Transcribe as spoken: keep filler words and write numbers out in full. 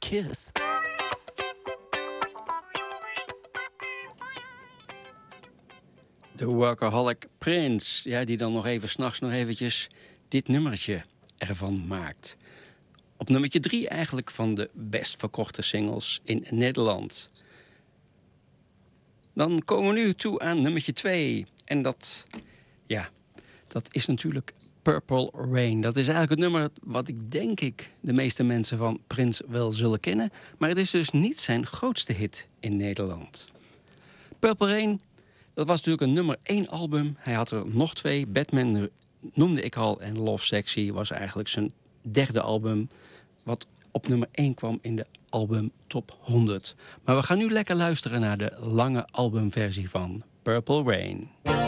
kiss. De workaholic Prince, ja, die dan nog even 's nachts nog eventjes dit nummertje ervan maakt. Op nummertje drie eigenlijk van de best verkochte singles in Nederland. Dan komen we nu toe aan nummertje twee. En dat, ja, dat is natuurlijk Purple Rain. Dat is eigenlijk het nummer wat ik denk ik de meeste mensen van Prince wel zullen kennen. Maar het is dus niet zijn grootste hit in Nederland. Purple Rain, dat was natuurlijk een nummer één album. Hij had er nog twee. Batman noemde ik al. En Love Sexy was eigenlijk zijn derde album. Wat op nummer één kwam in de album Top honderd. Maar we gaan nu lekker luisteren naar de lange albumversie van Purple Rain.